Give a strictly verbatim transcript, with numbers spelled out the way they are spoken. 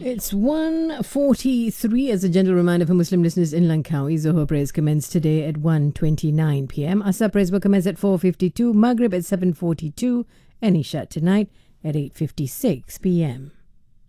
It's one forty-three. As a gentle reminder for Muslim listeners in Langkawi, Zohar prayers commence today at one twenty-nine p.m. Asar prayers will commence at four fifty-two, Maghrib at seven forty-two, and Isha tonight at eight fifty-six p.m.